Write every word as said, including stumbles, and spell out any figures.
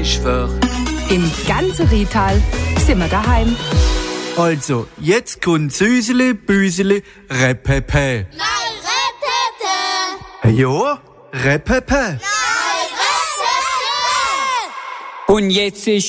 ist wahr. Im ganzen Rheintal sind wir daheim. Also, jetzt kommt Süseli, Büseli, Repepe. Nein, Repepe! Ja, Repepe. Nein, Repepe! Und jetzt ist